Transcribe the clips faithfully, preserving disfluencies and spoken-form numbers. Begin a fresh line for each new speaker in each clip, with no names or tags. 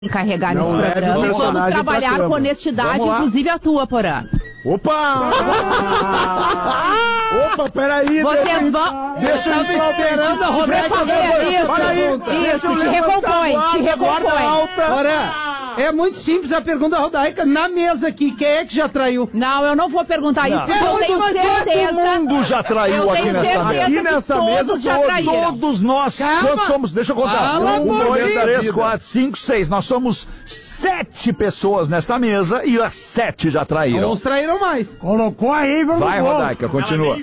carregar nesse programa e vamos trabalhar com honestidade, inclusive a tua, Porã.
Opa! Opa, peraí.
Vocês vão...
Deixa eu ir
esperando a Rodaica.
Isso, isso, te recompõe, te recompõe.
Porã. É muito simples a pergunta da Rodaica. Na mesa aqui, quem é que já traiu?
Não, eu não vou perguntar isso, porque eu tenho certeza.
Todo mundo já traiu aqui nessa mesa. Aqui nessa mesa,
já traíram.
Todos nós.
Calma.
Quantos somos? Deixa eu contar.
Fala,
um, dois,
vida.
três, quatro, cinco, seis. Nós somos sete pessoas nesta mesa e as sete já traíram.
Uns traíram mais.
Colocou aí, vamos
Vai,
gol.
Rodaica, continua.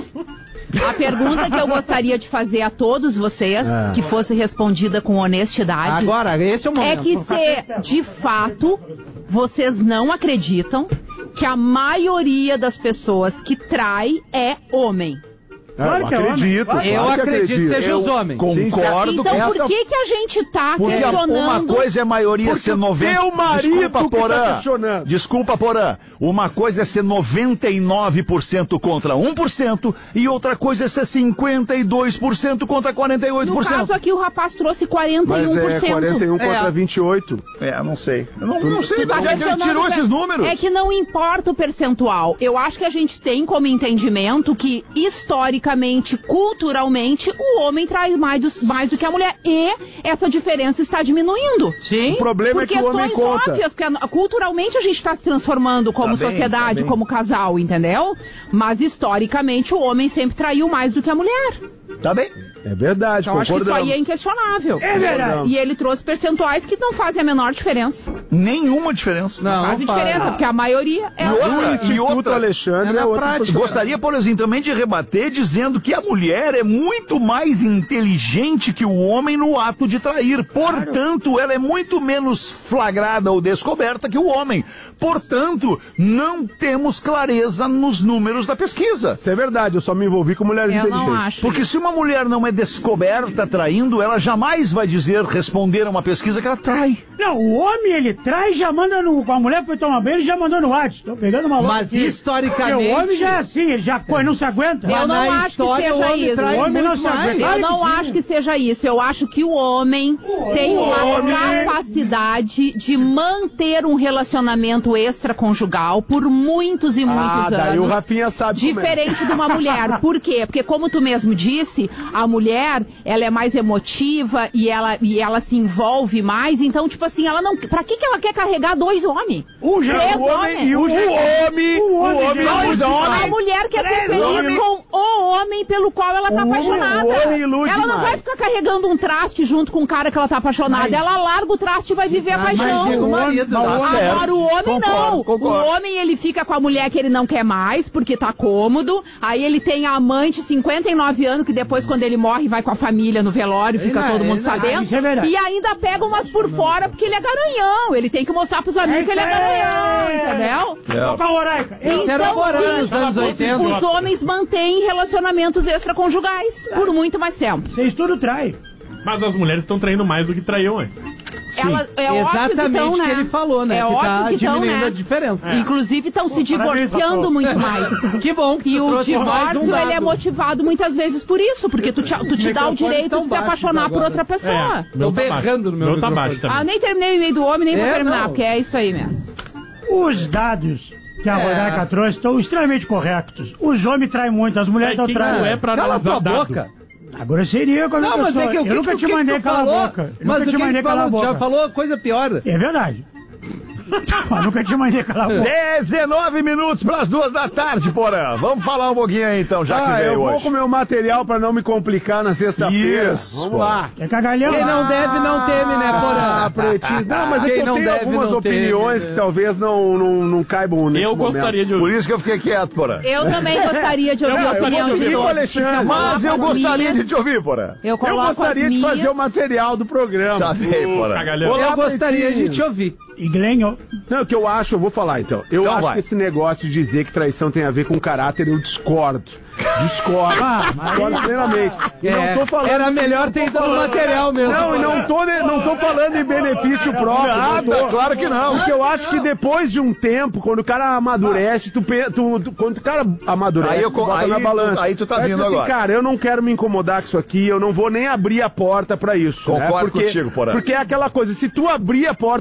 A pergunta que eu gostaria de fazer a todos vocês,
É.
que fosse respondida com honestidade,
Agora, esse é o momento.
é que se, de fato, vocês não acreditam que a maioria das pessoas que trai é homem.
Claro
eu
que é
acredito.
homem.
Eu
claro que
acredito que seja
Eu
os homens.
Concordo
Então
com essa.
por que que a gente tá
Porque uma
questionando...
coisa é a maioria
Porque
ser
o
noventa.
teu marido
Desculpa,
que tá
Porã.
questionando.
Desculpa, Porã. Uma coisa é ser noventa e nove por cento contra um por cento e outra coisa é ser cinquenta e dois por cento contra quarenta e oito
No
por cento.
caso aqui, o rapaz trouxe quarenta e
Mas
um por
é
cento.
quarenta e um contra
É.
vinte e oito.
É, não sei. Eu não, não sei
Tu
de
tá
onde é que ele
questionando
tirou
per-
esses números.
É que não importa o percentual. Eu acho que a gente tem como entendimento que, historicamente, culturalmente, o homem traz mais do, mais do que a mulher. E essa diferença está diminuindo.
Sim.
O problema
Por
é que o homem
questões
conta.
óbvias, porque a- culturalmente a gente está se transformando como
Tá bem,
sociedade,
tá bem.
como casal, entendeu? Mas, historicamente, o homem sempre traiu mais do que a mulher.
Tá bem?
É verdade,
Então, acho que isso
concordamos.
aí é inquestionável.
É verdade.
E ele trouxe percentuais que não fazem a menor diferença.
Nenhuma diferença.
Não,
Fazem
faz.
diferença, porque a maioria é...
E
a-
outra,
O
e
Instituto
outra.
Alexandre
É na
é outra
prática.
pessoa.
Gostaria, por exemplo, também de rebater dizendo que a mulher é muito mais inteligente que o homem no ato de trair. Portanto, ela é muito menos flagrada ou descoberta que o homem. Portanto, não temos clareza nos números da pesquisa.
Isso é verdade, eu só me envolvi com mulheres
Eu
inteligentes.
não acho.
Porque se uma mulher não é descoberta traindo, ela jamais vai dizer, responder a uma pesquisa que ela trai.
Não, o homem ele traz e já manda no. Com a mulher foi tomar banho, ele já mandou no WhatsApp. Tô pegando uma louca
Mas
aqui.
historicamente-
Porque o homem já é assim, ele já coi, não se aguenta.
Eu
Mas
não
na
acho que
história,
seja
o homem
isso.
trai
O homem
muito
não se
mais.
aguenta.
Eu
Claro
não
que sim.
acho que seja isso. Eu acho que o homem tem uma
homem-
capacidade de manter um relacionamento extraconjugal por muitos e muitos
Ah,
anos.
daí o Rafinha sabe como é.
Diferente de uma mulher. Por quê? Porque, como tu mesmo disse, a mulher, ela é mais emotiva e ela, e ela se envolve mais. Então, tipo assim, ela não... Pra que que ela quer carregar dois homens?
Um já-
Três
O homem
homens?
e o homem, o homem,
homem,
dois
A
homens.
mulher quer ser
Três
feliz
homens.
com o homem pelo qual ela tá
O homem-
apaixonada.
o homem ilude
Ela não
mais.
vai ficar carregando um traste junto com o cara que ela tá apaixonada.
Mas-
Ela larga o traste e vai viver a
Ah, mas
paixão.
chega o marido,
Mas
tá
o homem-
certo.
Agora o homem
Concordo,
não.
concordo.
O homem ele fica com a mulher que ele não quer mais, porque tá cômodo. Aí ele tem a amante, cinquenta e nove anos, que depois quando ele morre vai com a família no velório, fica
Ei,
todo
não,
mundo
ei, não,
sabendo.
isso é verdade.
E ainda pega umas por fora porque ele é garanhão. Ele tem que mostrar pros amigos que ele é
isso aí.
garanhão, entendeu?
Opa, Oraica.
Esse era o Porã
sim,
nos anos
os-
oitenta.
Os homens mantêm relacionamentos extraconjugais por muito mais tempo.
Vocês tudo trai.
Mas as mulheres estão traindo mais do que traiu antes.
Ela, é óbvio
Exatamente
que,
o
tão,
que
né?
ele falou, né?
É
que
óbvio
tá
que tão,
diminuindo
né?
a diferença.
Inclusive estão se
parabéns,
divorciando
Rafael.
muito mais.
Que bom que
E
tu
o
trouxe mais um
divórcio,
dado.
ele é motivado muitas vezes por isso, porque tu te, tu te dá o
microfones
direito
estão
de se
baixos
apaixonar por
agora.
outra pessoa.
Meu
Tô berrando no meu
Meu tá
microfone.
baixo também.
Ah, nem terminei o e-mail do homem, nem vou
É,
terminar,
não.
porque é isso aí mesmo.
Os dados que a
É.
Rodaica trouxe estão extremamente corretos. Os homens traem muito, as mulheres não
Quem
traem.
não é pra
Cala
analisar
tua
dado?
boca.
Agora seria com a
Não, mas
pessoa.
é que o que
Eu nunca
que,
te
o que
mandei
que tu
calar
falou?
a boca. Eu
Mas
nunca
o
te
que que
mandei
tu
calar a
falou?
boca.
Já falou coisa pior.
É verdade. Mas nunca te mandei calar a boca.
dezenove minutos para as duas da tarde, Porã. Vamos falar um pouquinho aí, então, já
Ah,
que veio
eu vou
hoje.
com o meu material pra não me complicar na sexta-feira.
Isso,
Vamos
pô.
lá.
É cagalhão.
Quem não deve, não teme, né,
Ah,
Porã?
pretinho. Não, mas é
Quem
que eu
não
tenho
deve,
algumas
não teme,
opiniões
né?
que talvez não, não, não caibam nesse
Eu
momento.
gostaria de
Por
ouvir.
isso que eu fiquei quieto, Porã.
Eu também gostaria de ouvir
Eu
a opinião
gostaria de
de
ouvir
todos.
o Alexandre.
Mas eu
coloco as
gostaria
minhas,
de te ouvir, Porã.
Eu
Eu
coloco
gostaria
as
de
minhas.
fazer o material do programa.
Tá bem, Porã.
Cagalhão.
Olá,
Eu gostaria de
pretinho.
te ouvir.
E Glenn,
Entendeu?
Não, o que eu acho, eu vou falar então. Eu
Então
acho
vai.
que esse negócio de dizer que traição tem a ver com caráter, eu discordo. Discordo. Discordo plenamente. E
É,
não tô falando.
era melhor ter ido no material mesmo.
Não, e não tô, ne- não tô falando em benefício próprio.
Nada,
não tô.
claro que não.
Porque eu acho que depois de um tempo, quando o cara amadurece, tu, pe- tu, tu- quando o cara amadurece,
Aí eu
tu
co-
bota
aí
na
tu-
balança.
aí tu tá
Aí
vindo
assim,
agora.
cara, eu não quero me incomodar com isso aqui, eu não vou nem abrir a porta pra isso.
Concordo
né? Porque-
contigo, Porã.
Porque é aquela coisa, se tu abrir a porta